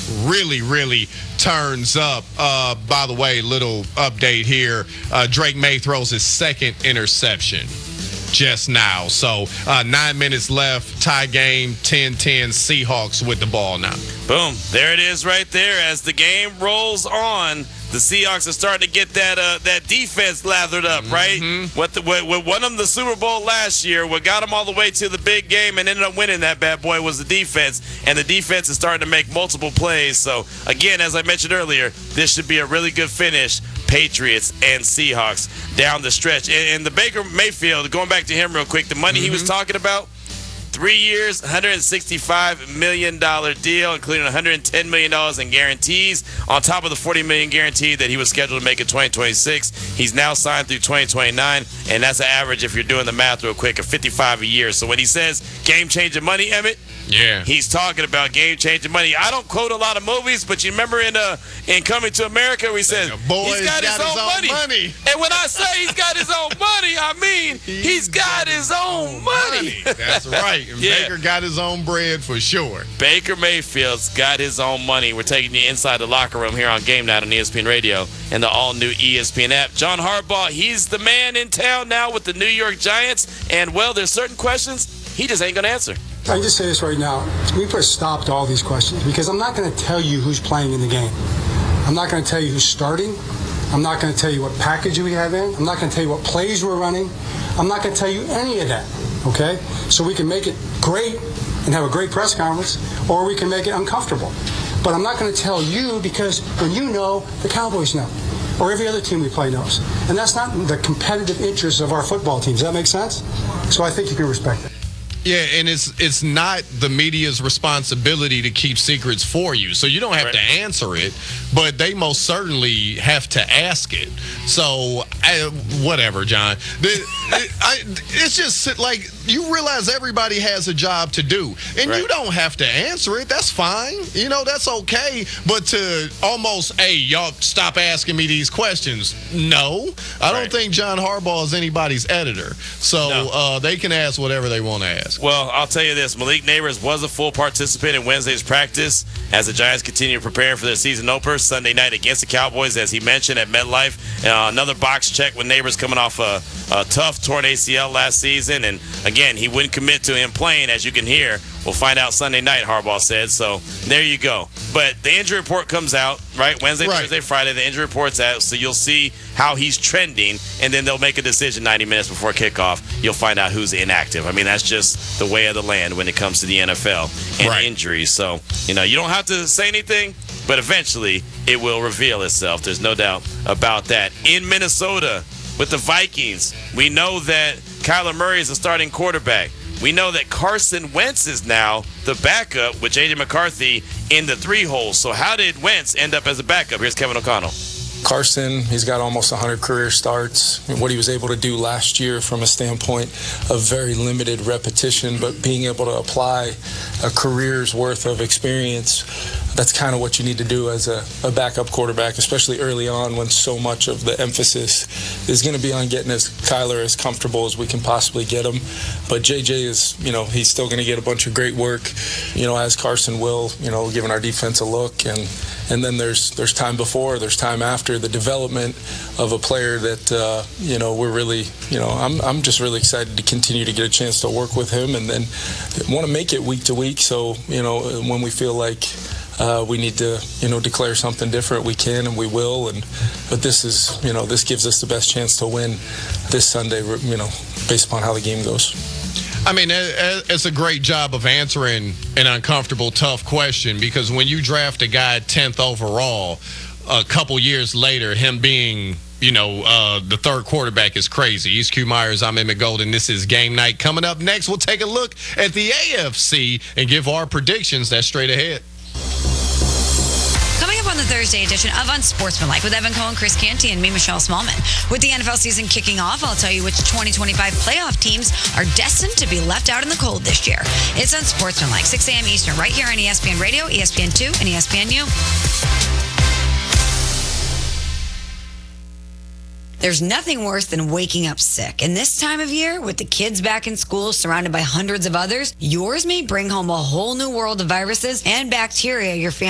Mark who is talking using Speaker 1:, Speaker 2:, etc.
Speaker 1: really, really turns up. By the way, little update here. Drake May throws his second interception just now. So 9 minutes left, tie game, 10-10, Seahawks with the ball now.
Speaker 2: Boom. There it is right there. As the game rolls on, the Seahawks are starting to get that defense lathered up, right? What won them the Super Bowl last year, what got them all the way to the big game and ended up winning that bad boy was the defense, and the defense is starting to make multiple plays. So, again, as I mentioned earlier, this should be a really good finish. Patriots and Seahawks down the stretch. And the Baker Mayfield, going back to him real quick, the money he was talking about, 3 years, $165 million deal, including $110 million in guarantees, on top of the $40 million guarantee that he was scheduled to make in 2026. He's now signed through 2029, and that's an average, if you're doing the math real quick, of $55 a year. So when he says game-changing money, Emmett,
Speaker 1: yeah,
Speaker 2: he's talking about game-changing money. I don't quote a lot of movies, but you remember in Coming to America where he says, he's got his own money. And when I say he's got his own money, I mean he's got his own money.
Speaker 1: That's right. And
Speaker 2: Yeah.
Speaker 1: Baker got his own bread for sure.
Speaker 2: Baker Mayfield's got his own money. We're taking you inside the locker room here on Game Night on ESPN Radio and the all-new ESPN app. John Harbaugh, he's the man in town now with the New York Giants. And, well, there's certain questions he just ain't going to answer.
Speaker 3: I can just say this right now. We put a stop to all these questions because I'm not going to tell you who's playing in the game. I'm not going to tell you who's starting. I'm not going to tell you what package we have in. I'm not going to tell you what plays we're running. I'm not going to tell you any of that, okay? So we can make it great and have a great press conference, or we can make it uncomfortable. But I'm not going to tell you because when you know, the Cowboys know, or every other team we play knows. And that's not the competitive interests of our football teams. Does that make sense? So I think you can respect it.
Speaker 1: Yeah, and it's not the media's responsibility to keep secrets for you. So you don't have to answer it, but they most certainly have to ask it. So, whatever, John. It's just like you realize everybody has a job to do, and you don't have to answer it. That's fine. You know, that's okay. But to almost, hey, y'all stop asking me these questions. No, I don't think John Harbaugh is anybody's editor. So they can ask whatever they want to ask.
Speaker 2: Well, I'll tell you this. Malik Neighbors was a full participant in Wednesday's practice as the Giants continue preparing for their season opener Sunday night against the Cowboys, as he mentioned, at MetLife. Another box check with Neighbors coming off a tough torn ACL last season. And, again, he wouldn't commit to him playing, as you can hear. We'll find out Sunday night, Harbaugh said. So there you go. But the injury report comes out, right? Wednesday, Thursday, Friday, the injury report's out. So you'll see how he's trending, and then they'll make a decision 90 minutes before kickoff. You'll find out who's inactive. I mean, that's just the way of the land when it comes to the NFL and injuries. So, you don't have to say anything, but eventually it will reveal itself. There's no doubt about that. In Minnesota with the Vikings, we know that Kyler Murray is the starting quarterback. We know that Carson Wentz is now the backup with J.J. McCarthy in the 3-hole. So how did Wentz end up as a backup? Here's Kevin O'Connell.
Speaker 4: Carson, he's got almost 100 career starts. What he was able to do last year from a standpoint of very limited repetition, but being able to apply a career's worth of experience, that's kind of what you need to do as a backup quarterback, especially early on when so much of the emphasis is going to be on getting Kyler as comfortable as we can possibly get him. But JJ is, he's still going to get a bunch of great work, as Carson will, giving our defense a look. And then there's time before, there's time after, the development of a player that, we're really, I'm just really excited to continue to get a chance to work with him and then want to make it week to week. So, when we feel like we need to, declare something different, we can and we will. But this is, this gives us the best chance to win this Sunday, based upon how the game goes.
Speaker 1: I mean, it's a great job of answering an uncomfortable, tough question, because when you draft a guy 10th overall, a couple years later, him being, the third quarterback is crazy. He's Q Myers. I'm Emmett Golden. This is Game Night. Coming up next, we'll take a look at the AFC and give our predictions. That's straight ahead.
Speaker 5: Coming up on the Thursday edition of Unsportsmanlike with Evan Cohen, Chris Canty, and me, Michelle Smallman. With the NFL season kicking off, I'll tell you which 2025 playoff teams are destined to be left out in the cold this year. It's Unsportsmanlike, 6 a.m. Eastern, right here on ESPN Radio, ESPN2, and ESPNU. There's nothing worse than waking up sick. And this time of year, with the kids back in school surrounded by hundreds of others, yours may bring home a whole new world of viruses and bacteria your family